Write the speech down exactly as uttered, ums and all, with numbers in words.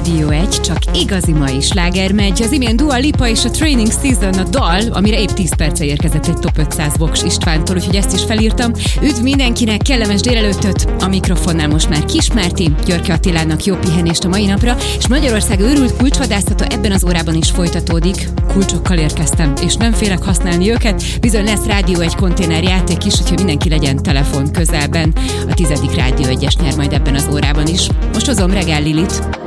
Rádió egy, csak igazi mai sláger megy. Az imént Dua Lipa és a Training Season a dal, amire épp tíz perce érkezett egy Top ötszáz Vox Istvántól, úgyhogy ezt is felírtam. Üdv mindenkinek, kellemes délelőttöt, a mikrofonnál most már Kis Márti, Györke Attilának jó pihenést a mai napra, és Magyarország őrült kulcsvadászata ebben az órában is folytatódik. Kulcsokkal érkeztem, és nem félek használni őket. Bizony lesz Rádió egy konténer játék is, úgyhogy mindenki legyen telefon közelben. A tizedik Rádió egyes nyer majd ebben az órában is. Most hozom Regál Lilit.